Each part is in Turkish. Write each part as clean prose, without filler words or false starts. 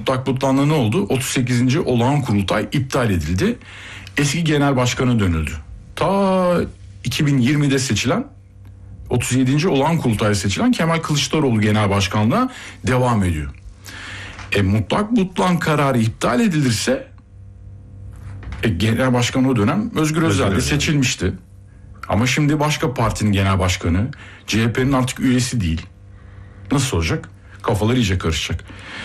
Mutlak Butlan'da ne oldu? 38. olağan kurultay iptal edildi. Eski genel başkana dönüldü. Ta 2020'de seçilen 37. olağan kurultayda seçilen Kemal Kılıçdaroğlu genel başkanlığa devam ediyor. Mutlak Butlan kararı iptal edilirse genel başkan o dönem Özgür Özel seçilmişti. Ama şimdi başka partinin genel başkanı, CHP'nin artık üyesi değil. Nasıl olacak? Kafalar iyice karışacak.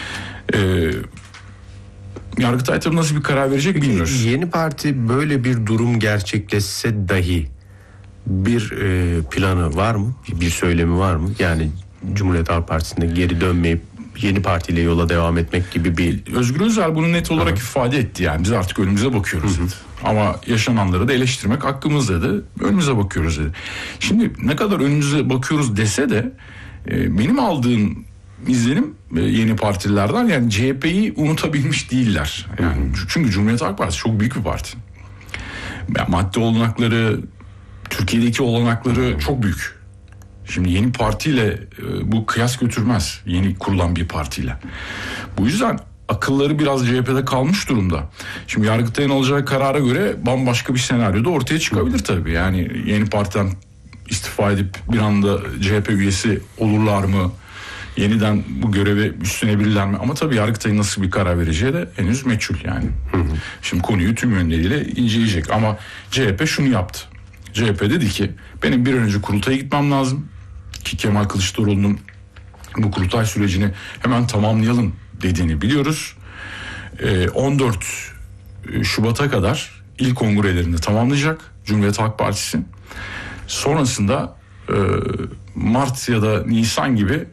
Yargıtay tabii nasıl bir karar verecek bilmiyoruz. Yeni Parti böyle bir durum gerçekleşse dahi bir planı var mı? Bir söylemi var mı? Yani Cumhuriyet Halk Partisi'ne geri dönmeyip Yeni Parti'yle yola devam etmek gibi bir... Özgür Özel bunu net olarak ifade etti. Yani biz artık önümüze bakıyoruz dedi. Ama yaşananları da eleştirmek hakkımız dedi. Önümüze bakıyoruz dedi. Şimdi ne kadar önümüze bakıyoruz dese de benim aldığım izlenim yeni partililerden, yani CHP'yi unutabilmiş değiller. Yani çünkü Cumhuriyet Halk Partisi çok büyük bir parti. Yani maddi olanakları, Türkiye'deki olanakları çok büyük. Şimdi yeni partiyle bu kıyas götürmez. Yeni kurulan bir partiyle. Bu yüzden akılları biraz CHP'de kalmış durumda. Şimdi Yargıtay'ın alacağı karara göre bambaşka bir senaryo da ortaya çıkabilir tabii. Yani yeni partiden istifa edip bir anda CHP üyesi olurlar mı? Yeniden bu görevi üstlenebilirler mi? Ama tabii Yargıtay'ın nasıl bir karar vereceği de henüz meçhul yani. Şimdi konuyu tüm yönleriyle inceleyecek. Ama CHP şunu yaptı. CHP dedi ki benim bir an önce kurultaya gitmem lazım. Ki Kemal Kılıçdaroğlu'nun bu kurultay sürecini hemen tamamlayalım dediğini biliyoruz. 14 Şubat'a kadar ilk kongrelerini tamamlayacak Cumhuriyet Halk Partisi. Sonrasında Mart ya da Nisan gibi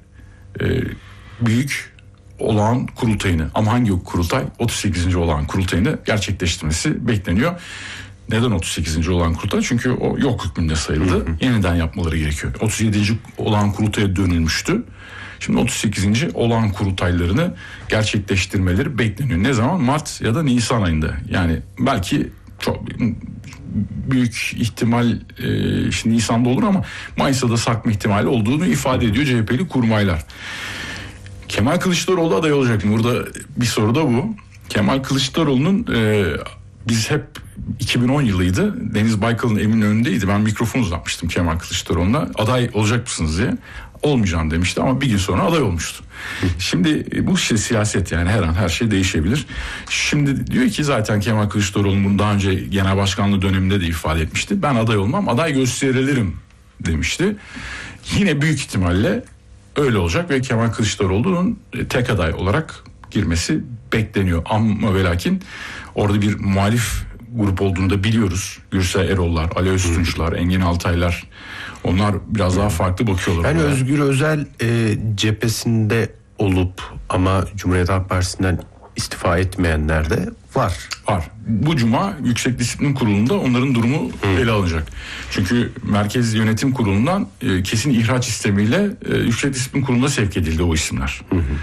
büyük olağan kurultayını, ama hangi kurultay? 38. olağan kurultayını gerçekleştirmesi bekleniyor. Neden 38. olağan kurultay? Çünkü o yok hükmünde sayıldı. Yeniden yapmaları gerekiyor. 37. olağan kurultaya dönülmüştü. Şimdi 38. olağan kurultaylarını gerçekleştirmeleri bekleniyor. Ne zaman? Mart ya da Nisan ayında. Yani belki çok büyük ihtimal şimdi Nisan'da olur ama Mayıs'ta da sarkma ihtimali olduğunu ifade ediyor CHP'li kurmaylar. Kemal Kılıçdaroğlu aday olacak mı? Burada bir soru da bu. Kemal Kılıçdaroğlu'nun biz hep 2010 yılıydı. Deniz Baykal'ın evinin önündeydi. Ben mikrofon uzatmıştım Kemal Kılıçdaroğlu'na. Aday olacak mısınız diye. Olmayacağım demişti ama bir gün sonra aday olmuştu. Şimdi bu siyaset, yani her an her şey değişebilir. Şimdi diyor ki zaten Kemal Kılıçdaroğlu bunu daha önce genel başkanlığı döneminde de ifade etmişti. Ben aday olmam, aday gösterilirim demişti. Yine büyük ihtimalle öyle olacak ve Kemal Kılıçdaroğlu'nun tek aday olarak girmesi bekleniyor. Ama ve lakin orada bir muhalif grup olduğunu da biliyoruz. Gürsel Erollar, Ali Öztunçlar, Engin Altaylar, onlar biraz daha farklı bakıyorlar. Yani Özgür Özel cephesinde olup ama Cumhuriyet Halk Partisi'nden istifa etmeyenler de var. Var. Bu cuma Yüksek Disiplin Kurulu'nda onların durumu ele alınacak. Çünkü Merkez Yönetim Kurulu'ndan kesin ihraç istemiyle Yüksek Disiplin Kurulu'na sevk edildi o isimler.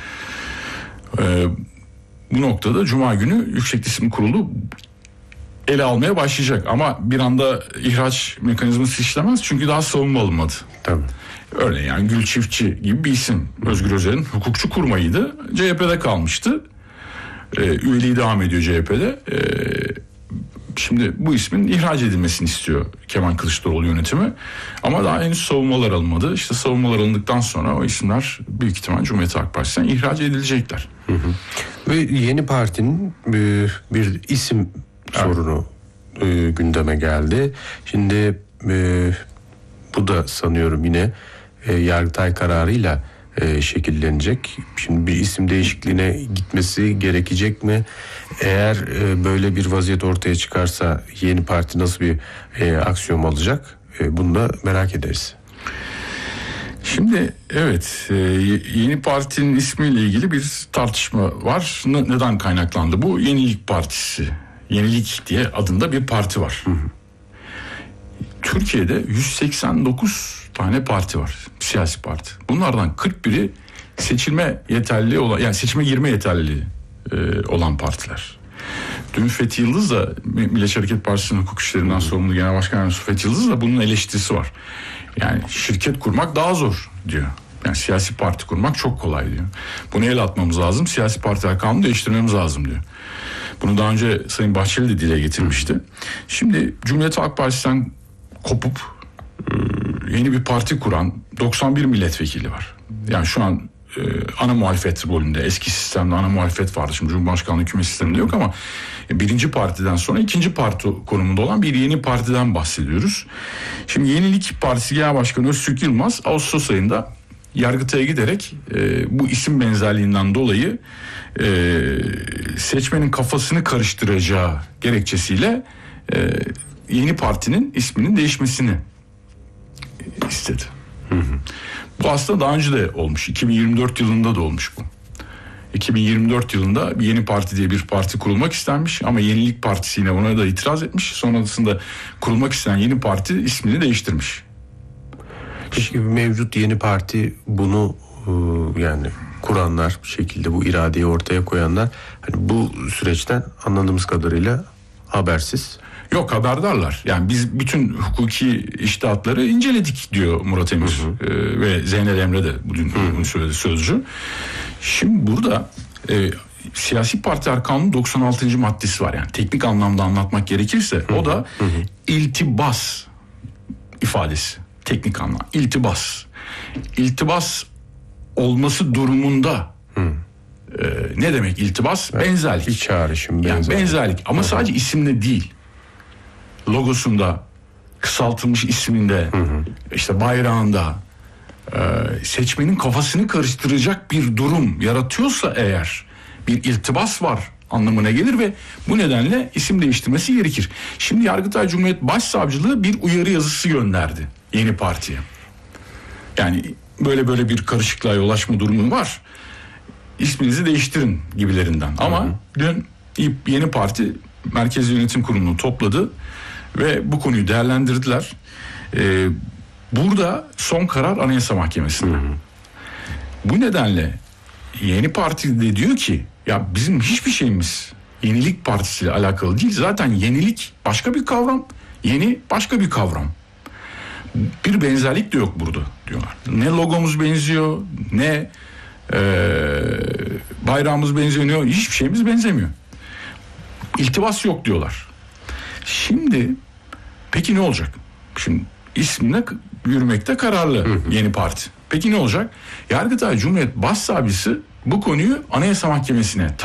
Bu noktada cuma günü Yüksek Disiplin Kurulu ele almaya başlayacak. Ama bir anda ihraç mekanizması işlemez çünkü daha savunma alınmadı. Tabii. Örneğin yani Gül Çiftçi gibi bir isim. Özgür Özel'in hukukçu kurmayıydı. CHP'de kalmıştı. Üyeliği devam ediyor CHP'de. Şimdi bu ismin ihraç edilmesini istiyor Kemal Kılıçdaroğlu yönetimi. Ama daha henüz savunmalar alınmadı. İşte savunmalar alındıktan sonra o isimler büyük ihtimal Cumhuriyet Halk Partisi'nden ihraç edilecekler. Ve yeni partinin bir isim sorunu gündeme geldi. Şimdi bu da sanıyorum yine Yargıtay kararıyla şekillenecek. Şimdi bir isim değişikliğine gitmesi gerekecek mi? Eğer böyle bir vaziyet ortaya çıkarsa yeni parti nasıl bir aksiyon alacak? Bunu da merak ederiz. Şimdi evet, yeni partinin ismiyle ilgili bir tartışma var. Neden kaynaklandı bu? Yenilik Partisi. Yenilik diye adında bir parti var. Türkiye'de 189 tane parti var. Siyasi parti. Bunlardan 41'i seçilme yeterli olan, yani seçime girme yeterli olan partiler. Dün Fethi Yıldız da, Milliyetçi Hareket Partisi'nin hukuk işlerinden sorumlu Genel Başkan Yardımcısı Fethi Yıldız da bunun eleştirisi var. Yani şirket kurmak daha zor diyor. Yani siyasi parti kurmak çok kolay diyor. Bunu el atmamız lazım, siyasi partiler kanunu değiştirmemiz lazım diyor. Bunu daha önce Sayın Bahçeli de dile getirmişti. Şimdi Cumhuriyet Halk Partisi'nden kopup yeni bir parti kuran 91 milletvekili var. Yani şu an ana muhalefet rolünde, eski sistemde ana muhalefet vardı. Şimdi Cumhurbaşkanlığı hükümet sisteminde yok ama birinci partiden sonra ikinci parti konumunda olan bir yeni partiden bahsediyoruz. Şimdi Yenilik Partisi Genel Başkanı Öztürk Yılmaz Ağustos ayında Yargıtay'a giderek bu isim benzerliğinden dolayı seçmenin kafasını karıştıracağı gerekçesiyle yeni partinin isminin değişmesini istedi. Bu aslında daha önce de olmuş. 2024 yılında da olmuş bu. 2024 yılında bir Yeni Parti diye bir parti kurulmak istenmiş ama Yenilik Partisi yine ona da itiraz etmiş. Sonrasında kurulmak istenen Yeni Parti ismini değiştirmiş. Peki mevcut Yeni Parti bunu yani kuranlar, bir şekilde bu iradeyi ortaya koyanlar hani bu süreçten anladığımız kadarıyla habersiz. Yok, haberdarlar. Yani biz bütün hukuki içtihatları inceledik diyor Murat Emir ve Zeynel Emre de bunu söyledi, sözcü. Şimdi burada siyasi partiler kanunu 96. maddesi var. Yani teknik anlamda anlatmak gerekirse o da iltibas ifadesi. Teknik anlam. İltibas. İltibas olması durumunda ne demek iltibas? Evet, benzerlik. Bir çağrışım, benzerlik. Yani benzerlik ama sadece isimle değil. Logosunda, kısaltılmış isminde, işte bayrağında seçmenin kafasını karıştıracak bir durum yaratıyorsa eğer bir iltibas var anlamına gelir ve bu nedenle isim değiştirmesi gerekir. Şimdi Yargıtay Cumhuriyet Başsavcılığı bir uyarı yazısı gönderdi yeni partiye. Yani böyle bir karışıklığa yol açma durumu var. İsminizi değiştirin gibilerinden. Ama dün yeni parti Merkez Yönetim Kurulu'nu topladı ve bu konuyu değerlendirdiler. Burada son karar Anayasa Mahkemesi'nde. Bu nedenle yeni parti de diyor ki ya bizim hiçbir şeyimiz Yenilik Partisi ile alakalı değil. Zaten yenilik başka bir kavram, yeni başka bir kavram. Bir benzerlik de yok burada diyorlar. Ne logomuz benziyor, ne bayrağımız benziyor, hiçbir şeyimiz benzemiyor. İltibas yok diyorlar. Şimdi peki ne olacak? Şimdi ismine yürümekte kararlı yeni parti. Peki ne olacak? Yargıtay Cumhuriyet Başsavcısı bu konuyu Anayasa Mahkemesi'ne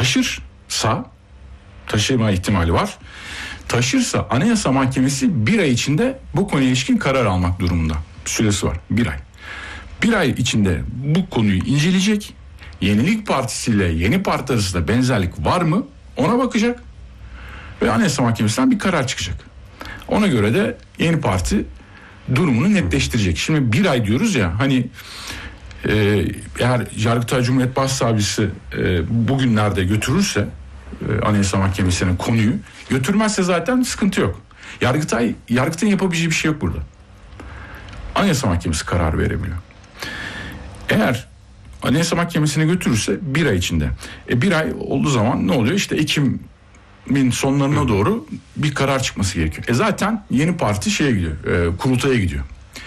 taşıma ihtimali var. Taşırsa Anayasa Mahkemesi bir ay içinde bu konuya ilişkin karar almak durumunda. Süresi var, bir ay. Bir ay içinde bu konuyu inceleyecek. Yenilik Partisi ile yeni parti arasında benzerlik var mı? Ona bakacak. Ve Anayasa Mahkemesi'nden bir karar çıkacak. Ona göre de yeni parti durumunu netleştirecek. Şimdi bir ay diyoruz ya, hani eğer Yargıtay Cumhuriyet Başsavcısı bugünlerde götürürse Anayasa Mahkemesi'nin konuyu, götürmezse zaten sıkıntı yok. Yargıtay'ın yapabileceği bir şey yok burada. Anayasa Mahkemesi karar verebiliyor. Eğer Anayasa Mahkemesi'ne götürürse bir ay içinde. Bir ay olduğu zaman ne oluyor? İşte Ekim'in sonlarına doğru bir karar çıkması gerekiyor. Zaten yeni parti şeye gidiyor, kurultaya gidiyor.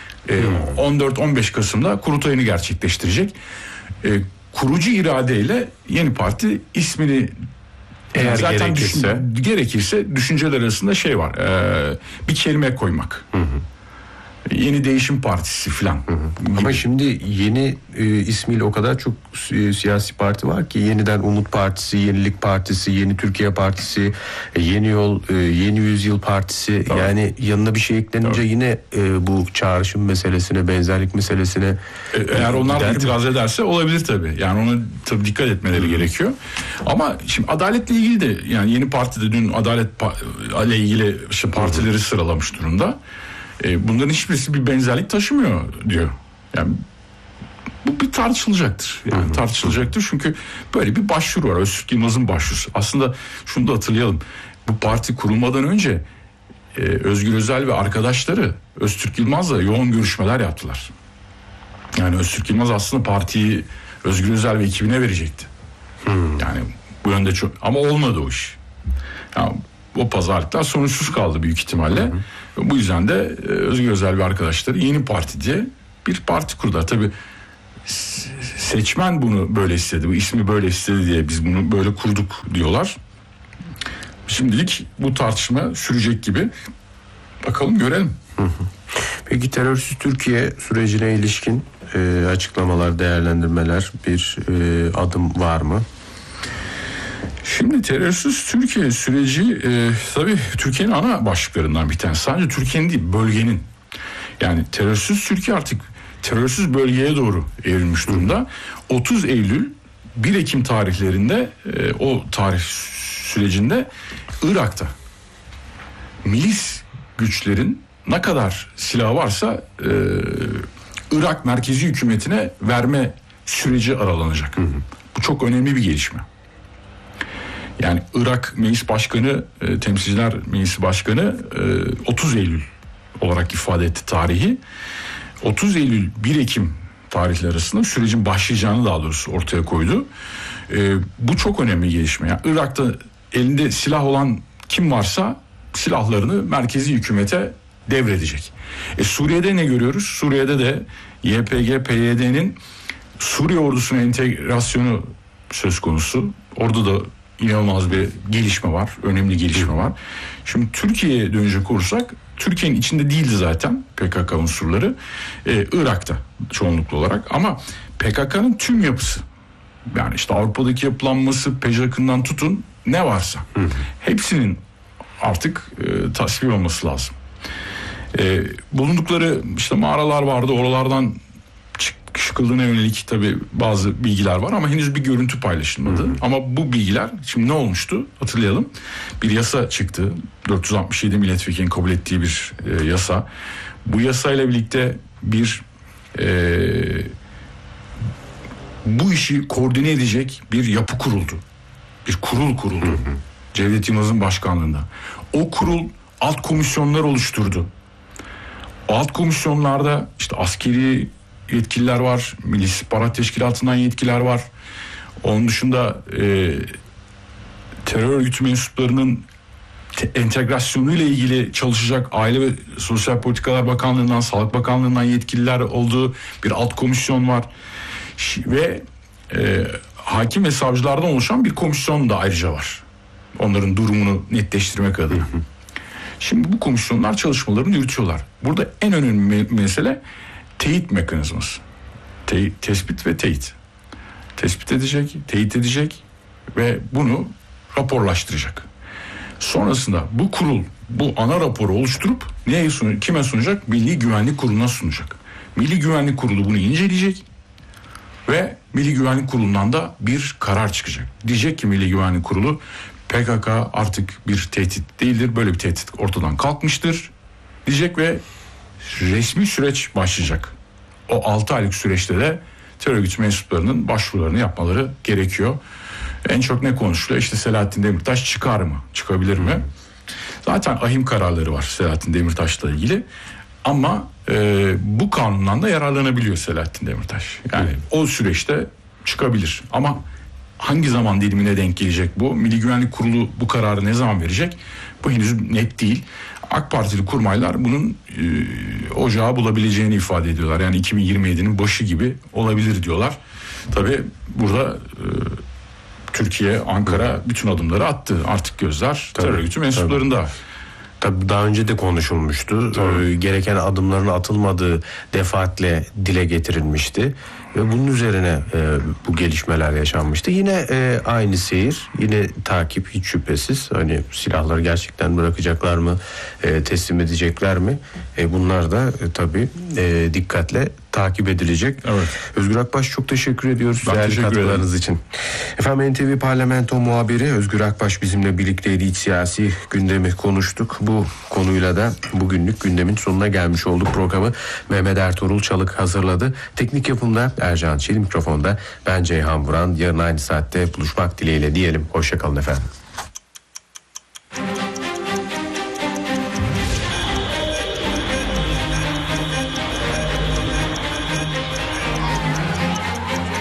14-15 Kasım'da kurultayını gerçekleştirecek. Kurucu iradeyle yeni parti ismini eğer zaten gerekirse düşünceler arasında şey var. Bir kelime koymak. Yeni Değişim Partisi falan. Ama şimdi yeni ismiyle o kadar çok siyasi parti var ki, yeniden Umut Partisi, Yenilik Partisi, Yeni Türkiye Partisi, Yeni Yol, Yeni Yüzyıl Partisi. Tabii. Yani yanına bir şey eklenince yine bu çağrışım meselesine, benzerlik meselesine eğer onlar da itiraz ederse olabilir tabii. Yani ona tabii dikkat etmeleri gerekiyor. Ama şimdi adaletle ilgili de, yani yeni parti de dün adalet ile ilgili işte partileri sıralamış durumda. Bunların hiçbirisi bir benzerlik taşımıyor diyor. Yani bu bir tartışılacaktır. Yani tartışılacaktır çünkü böyle bir başvuru var. Öztürk Yılmaz'ın başvurusu. Aslında şunu da hatırlayalım. Bu parti kurulmadan önce Özgür Özel ve arkadaşları Öztürk Yılmaz'la yoğun görüşmeler yaptılar. Yani Öztürk Yılmaz aslında partiyi Özgür Özel ve ekibine verecekti. Yani bu yönde çok, ama olmadı o iş. Yani o pazarlıklar sonuçsuz kaldı büyük ihtimalle. Bu yüzden de Özgür Özel ve arkadaşları yeni parti diye bir parti kurdular. Tabii seçmen bunu böyle istedi, bu ismi böyle istedi diye biz bunu böyle kurduk diyorlar. Şimdilik bu tartışma sürecek gibi. Bakalım, görelim. Peki terörsüz Türkiye sürecine ilişkin açıklamalar, değerlendirmeler, bir adım var mı? Şimdi terörsüz Türkiye süreci tabii Türkiye'nin ana başlıklarından bir tanesi. Sadece Türkiye'nin değil, bölgenin. Yani terörsüz Türkiye artık terörsüz bölgeye doğru evrilmiş durumda. 30 Eylül 1 Ekim tarihlerinde o tarih sürecinde Irak'ta milis güçlerin ne kadar silah varsa Irak merkezi hükümetine verme süreci aralanacak. Bu çok önemli bir gelişme. Yani Irak Meclis Başkanı, Temsilciler Meclisi Başkanı 30 Eylül olarak ifade etti tarihi. 30 Eylül 1 Ekim tarihleri arasında sürecin başlayacağını daha doğrusu ortaya koydu. Bu çok önemli gelişme. Yani Irak'ta elinde silah olan kim varsa silahlarını merkezi hükümete devredecek. Suriye'de ne görüyoruz? Suriye'de de YPG, PYD'nin Suriye ordusuna entegrasyonu söz konusu. Orada da inanılmaz bir gelişme var. Önemli gelişme var. Şimdi Türkiye'ye dönecek olursak, Türkiye'nin içinde değildi zaten PKK unsurları. Irak'ta çoğunluklu olarak, ama PKK'nın tüm yapısı, yani işte Avrupa'daki yapılanması, PJAK'ından tutun ne varsa hepsinin artık tasfiye olması lazım. Bulundukları işte mağaralar vardı, oralardan çıkıldığına yönelik tabii bazı bilgiler var ama henüz bir görüntü paylaşılmadı. Ama bu bilgiler, şimdi ne olmuştu hatırlayalım. Bir yasa çıktı, 467 milletvekilinin kabul ettiği bir yasa. Bu yasayla birlikte bir bu işi koordine edecek bir yapı kuruldu. Bir kurul kuruldu. Cevdet Yılmaz'ın başkanlığında. O kurul alt komisyonlar oluşturdu. O alt komisyonlarda işte askeri yetkililer var, Milli İstihbarat Teşkilatı'ndan yetkiler var. Onun dışında terör örgütü mensuplarının entegrasyonuyla ilgili çalışacak Aile ve Sosyal Politikalar Bakanlığı'ndan, Sağlık Bakanlığı'ndan yetkililer olduğu bir alt komisyon var. Ve hakim ve savcılardan oluşan bir komisyon da ayrıca var. Onların durumunu netleştirmek adına. Şimdi bu komisyonlar çalışmalarını yürütüyorlar. Burada en önemli mesele teyit mekanizması. Tespit ve teyit. Tespit edecek, teyit edecek ve bunu raporlaştıracak. Sonrasında bu kurul bu ana raporu oluşturup kime sunacak? Milli Güvenlik Kurulu'na sunacak. Milli Güvenlik Kurulu bunu inceleyecek ve Milli Güvenlik Kurulu'ndan da bir karar çıkacak. Diyecek ki Milli Güvenlik Kurulu, PKK artık bir tehdit değildir, böyle bir tehdit ortadan kalkmıştır diyecek ve resmi süreç başlayacak. O 6 aylık süreçte de terör örgütü mensuplarının başvurularını yapmaları gerekiyor. En çok ne konuşuluyor? İşte Selahattin Demirtaş çıkar mı? Çıkabilir mi? Zaten ahim kararları var Selahattin Demirtaş'la ilgili. Ama bu kanundan da yararlanabiliyor Selahattin Demirtaş. Yani o süreçte çıkabilir. Ama hangi zaman dilimine denk gelecek bu? Milli Güvenlik Kurulu bu kararı ne zaman verecek? Bu henüz net değil. AK Partili kurmaylar bunun ocağı bulabileceğini ifade ediyorlar. Yani 2027'nin başı gibi olabilir diyorlar. Tabii burada Türkiye, Ankara bütün adımları attı. Artık gözler terör örgütü mensuplarında. Tabii daha önce de konuşulmuştu. Gereken adımların atılmadığı defaatle dile getirilmişti. Ve bunun üzerine bu gelişmeler yaşanmıştı. Yine aynı seyir, yine takip hiç şüphesiz. Hani silahları gerçekten bırakacaklar mı, teslim edecekler mi? Bunlar da tabii dikkatle takip edilecek. Evet. Özgür Akbaş, çok teşekkür ediyoruz değerli katkılarınız için. Efendim, NTV Parlamento muhabiri Özgür Akbaş bizimle birlikteydi. İç siyasi gündemi konuştuk. Bu konuyla da bugünlük gündemin sonuna gelmiş olduk. Programı Mehmet Ertuğrul Çalık hazırladı. Teknik yapımda Ercan Çelik, mikrofonda ben Ceyhan Vuran. Yarın aynı saatte buluşmak dileğiyle diyelim. Hoşça kalın efendim.